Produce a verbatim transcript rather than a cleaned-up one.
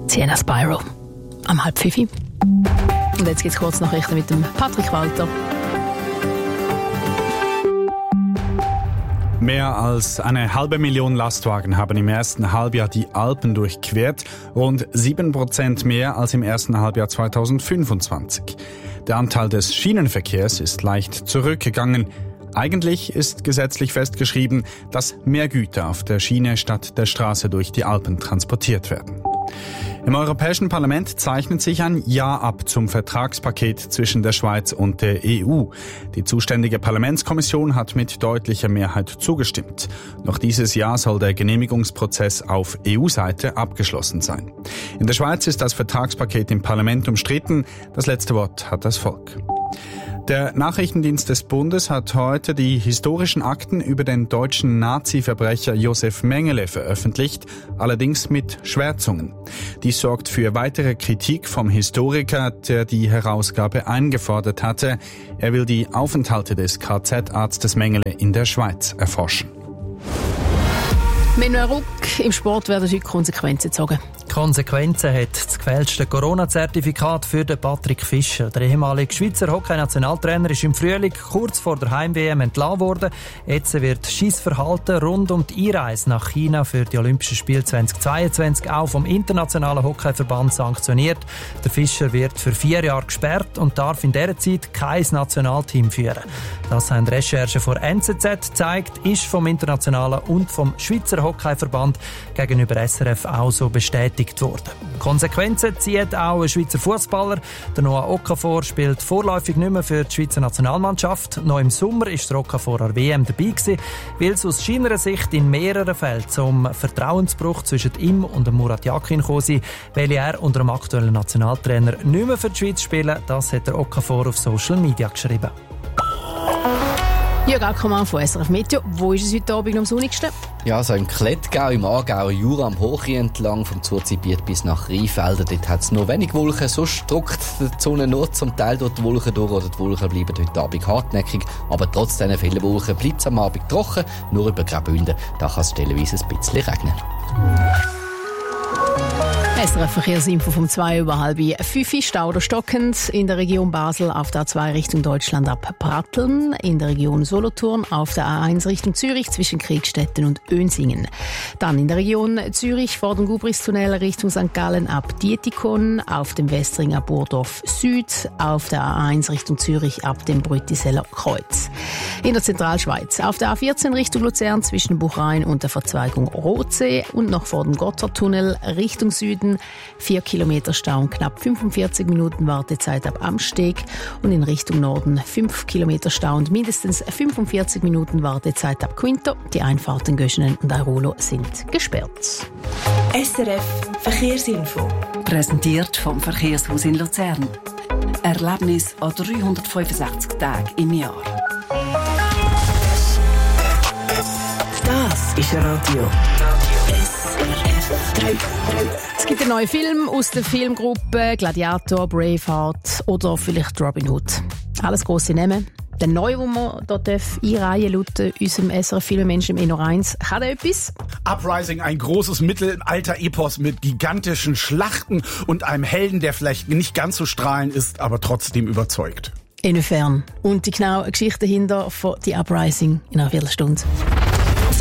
Sienna Spyro. Am halb fünf. Und jetzt gibt es kurz Nachrichten mit dem Patrick Walter. Mehr als eine halbe Million Lastwagen haben im ersten Halbjahr die Alpen durchquert, rund sieben Prozent mehr als im ersten Halbjahr zweitausendfünfundzwanzig. Der Anteil des Schienenverkehrs ist leicht zurückgegangen. Eigentlich ist gesetzlich festgeschrieben, dass mehr Güter auf der Schiene statt der Straße durch die Alpen transportiert werden. Im Europäischen Parlament zeichnet sich ein Ja ab zum Vertragspaket zwischen der Schweiz und der E U. Die zuständige Parlamentskommission hat mit deutlicher Mehrheit zugestimmt. Noch dieses Jahr soll der Genehmigungsprozess auf E U-Seite abgeschlossen sein. In der Schweiz ist das Vertragspaket im Parlament umstritten. Das letzte Wort hat das Volk. Der Nachrichtendienst des Bundes hat heute die historischen Akten über den deutschen Nazi-Verbrecher Josef Mengele veröffentlicht, allerdings mit Schwärzungen. Dies sorgt für weitere Kritik vom Historiker, der die Herausgabe eingefordert hatte. Er will die Aufenthalte des K Z-Arztes Mengele in der Schweiz erforschen. Mit einem Ruck im Sport werden heute Konsequenzen gezogen. Konsequenzen hat das gefälschte Corona-Zertifikat für den Patrick Fischer. Der ehemalige Schweizer Hockey-Nationaltrainer ist im Frühling kurz vor der Heim-W M entlassen worden. Jetzt wird Schießverhalten rund um die Einreise nach China für die Olympischen Spiele zweitausendzweiundzwanzig auch vom Internationalen Hockeyverband sanktioniert. Der Fischer wird für vier Jahre gesperrt und darf in dieser Zeit kein Nationalteam führen. Das haben Recherchen von N Z Z gezeigt, ist vom Internationalen und vom Schweizer Hockeyverband gegenüber S R F auch so bestätigt worden. Konsequenzen zieht auch ein Schweizer Fußballer. Der Noah Okafor spielt vorläufig nicht mehr für die Schweizer Nationalmannschaft. Noch im Sommer war der Okafor an der W M dabei gewesen, weil es aus seiner Sicht in mehreren Fällen zum Vertrauensbruch zwischen ihm und Murat Yakin gekommen ist, weil er unter dem aktuellen Nationaltrainer nicht mehr für die Schweiz spielen. Das hat der Okafor auf Social Media geschrieben. Jörg Ackermann von S R F Meteo. Wo ist es heute Abend am sonnigsten? Ja, so im Klettgau, im Aargauer Jura, am Hochi entlang, vom Zurzibiet bis nach Rheinfelden. Dort hat es noch wenig Wolken, sonst drückt die Sonne nur zum Teil durch die Wolken durch, oder die Wolken bleiben heute Abend hartnäckig. Aber trotz dieser vielen Wolken bleibt es am Abend trocken, nur über Graubünden, da kann es stellenweise ein bisschen regnen. S R F-Verkehrsinfo vom zwei über halb fünf. Stau oder stockend in der Region Basel auf der A zwei Richtung Deutschland ab Pratteln, in der Region Solothurn auf der A eins Richtung Zürich zwischen Kriegstetten und Önsingen. Dann in der Region Zürich vor dem Gubristunnel Richtung Sankt Gallen ab Dietikon, auf dem Westring ab Burdorf Süd, auf der A eins Richtung Zürich ab dem Brütiseller Kreuz. In der Zentralschweiz auf der A vierzehn Richtung Luzern zwischen Buchrain und der Verzweigung Rotsee und noch vor dem Gotthardtunnel Richtung Süden vier Kilometer Stau und knapp fünfundvierzig Minuten Wartezeit ab Amsteg und in Richtung Norden fünf Kilometer Stau und mindestens fünfundvierzig Minuten Wartezeit ab Quinto. Die Einfahrten Göschenen und Airolo sind gesperrt. S R F Verkehrsinfo. Präsentiert vom Verkehrshaus in Luzern. Erlebnis an dreihundertfünfundsechzig Tagen im Jahr. Das ist Radio. S R F drei. Es gibt einen neuen Film aus der Filmgruppe Gladiator, Braveheart oder vielleicht Robin Hood. Alles grosse Namen. Der neue, den wir hier einreihen laut unserem S R F-Filmmenschen im Enno eins, kann er etwas? Uprising, ein großes Mittelalter-Epos mit gigantischen Schlachten und einem Helden, der vielleicht nicht ganz so strahlend ist, aber trotzdem überzeugt. Inwiefern? Und die genaue Geschichte dahinter von «The Uprising» in einer Viertelstunde.